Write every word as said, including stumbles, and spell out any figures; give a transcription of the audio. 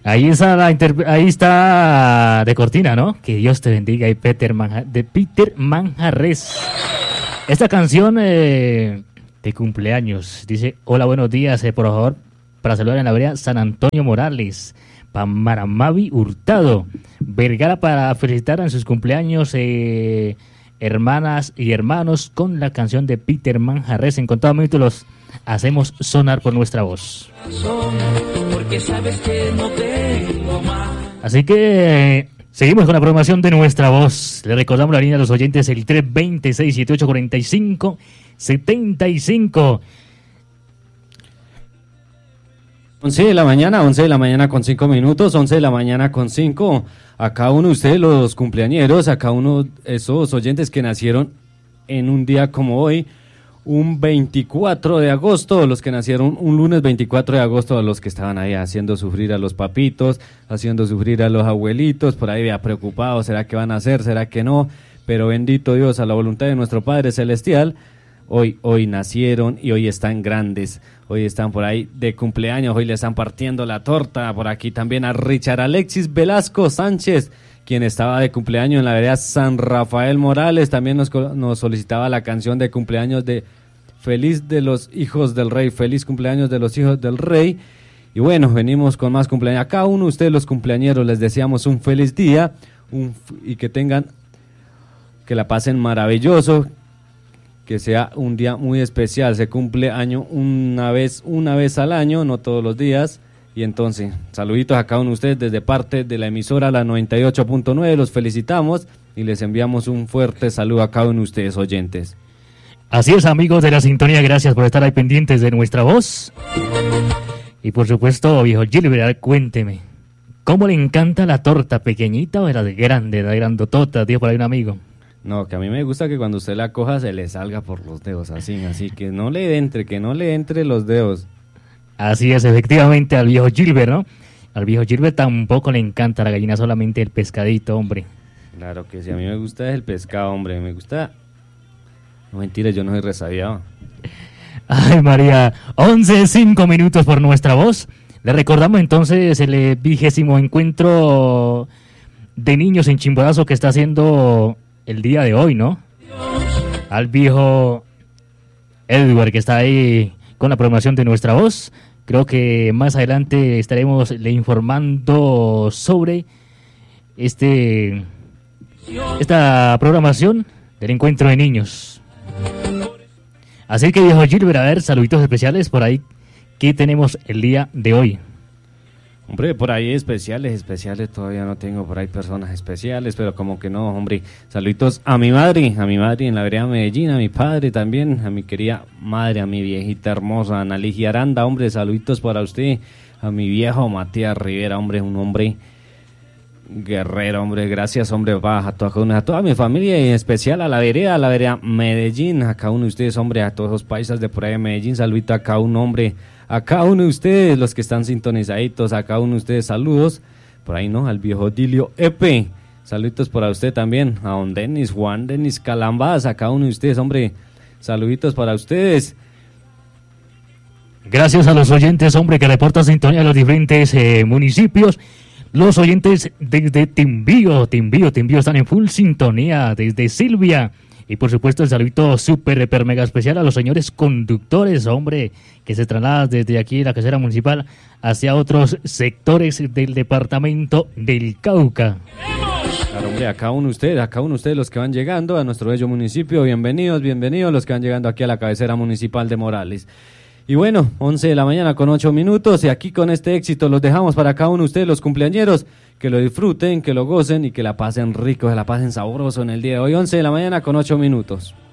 Ahí está, la interp- ahí está de cortina, ¿no? Que Dios te bendiga, y Peter Manja- de Peter Manjarres. Esta canción eh, de cumpleaños dice: hola, buenos días, eh, por favor, para saludar en la vereda San Antonio Morales, Pamaramavi Hurtado, Vergara, para felicitar en sus cumpleaños, eh, hermanas y hermanos, con la canción de Peter Manjarres. En contado minutos los hacemos sonar por nuestra voz. Así que eh, seguimos con la programación de nuestra voz. Le recordamos la línea a los oyentes, el tres dos seis siete ocho cuatro cinco siete cinco. once de la mañana, once de la mañana con cinco minutos, once de la mañana con cinco. A cada uno de ustedes, los cumpleañeros, a cada uno de esos oyentes que nacieron en un día como hoy, un veinticuatro de agosto, los que nacieron un lunes veinticuatro de agosto, a los que estaban ahí haciendo sufrir a los papitos, haciendo sufrir a los abuelitos, por ahí ya preocupados, ¿será que van a hacer? ¿Será que no? Pero bendito Dios, a la voluntad de nuestro Padre Celestial, hoy, hoy nacieron y hoy están grandes, hoy están por ahí de cumpleaños, hoy le están partiendo la torta. Por aquí también a Richard Alexis Velasco Sánchez, quien estaba de cumpleaños en la vereda San Rafael Morales, también nos, nos solicitaba la canción de cumpleaños de Feliz de los Hijos del Rey, feliz cumpleaños de los Hijos del Rey. Y bueno, venimos con más cumpleaños. A cada uno de ustedes, los cumpleañeros, les deseamos un feliz día un, y que tengan, que la pasen maravilloso, que sea un día muy especial. Se cumple año una vez, una vez al año, no todos los días. Y entonces, saluditos a cada uno de ustedes desde parte de la emisora La noventa y ocho punto nueve. Los felicitamos y les enviamos un fuerte saludo a cada uno de ustedes, oyentes. Así es, amigos de la sintonía, gracias por estar ahí pendientes de nuestra voz. Y por supuesto, viejo Gilbert, cuénteme, ¿cómo le encanta la torta? ¿Pequeñita o la de grande, la grandotota? Dijo por ahí un amigo. No, que a mí me gusta que cuando usted la coja se le salga por los dedos, así, así, que no le entre, que no le entre los dedos. Así es, efectivamente, al viejo Gilbert, ¿no? Al viejo Gilbert tampoco le encanta la gallina, solamente el pescadito, hombre. Claro que sí, a mí me gusta el pescado, hombre, me gusta... No, mentira, yo no soy resabiado. Ay, María, once, cinco minutos por nuestra voz. Le recordamos entonces el eh, vigésimo encuentro de niños en Chimborazo que está haciendo el día de hoy, ¿no? Al viejo Edward, que está ahí con la programación de nuestra voz. Creo que más adelante estaremos le informando sobre este esta programación del encuentro de niños. Así que, viejo Gilbert, a ver, saluditos especiales por ahí. ¿Qué tenemos el día de hoy? Hombre, por ahí especiales, especiales, todavía no tengo por ahí personas especiales, pero como que no, hombre. Saluditos a mi madre, a mi madre en la vereda Medellín, a mi padre también, a mi querida madre, a mi viejita hermosa, Ana Ligia Aranda, hombre, saluditos para usted, a mi viejo Matías Rivera, hombre, un hombre guerrero, hombre, gracias, hombre, va, a toda, a toda mi familia y en especial a la vereda, a la vereda Medellín, a cada uno de ustedes, hombre, a todos los paisas de por ahí de Medellín, saludito a cada uno, hombre, a cada uno de ustedes, los que están sintonizaditos, a cada uno de ustedes, saludos, por ahí, ¿no? Al viejo Dilio Epe, saluditos para usted también, a don Denis, Juan Denis Calambás, a cada uno de ustedes, hombre, saluditos para ustedes. Gracias a los oyentes, hombre, que reportan sintonía de los diferentes eh, municipios. Los oyentes desde Timbío, Timbío, Timbío están en full sintonía, desde Silvia. Y por supuesto el saludito súper, hiper, mega especial a los señores conductores, hombre, que se trasladan desde aquí, la casera municipal, hacia otros sectores del departamento del Cauca. Claro, hombre, a cada uno de ustedes, a cada uno de ustedes los que van llegando a nuestro bello municipio, bienvenidos, bienvenidos los que van llegando aquí a la cabecera municipal de Morales. Y bueno, once de la mañana con ocho minutos y aquí con este éxito los dejamos para cada uno de ustedes, los cumpleañeros, que lo disfruten, que lo gocen y que la pasen rico, que la pasen sabroso en el día de hoy, once de la mañana con ocho minutos.